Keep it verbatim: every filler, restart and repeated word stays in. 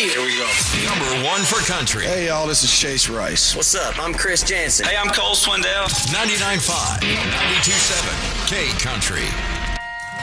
Here we go. Number one for country. Hey, y'all, this is Chase Rice. What's up? I'm Chris Jansen. Hey, I'm Cole Swindell. ninety-nine point five, ninety-two point seven, K Country.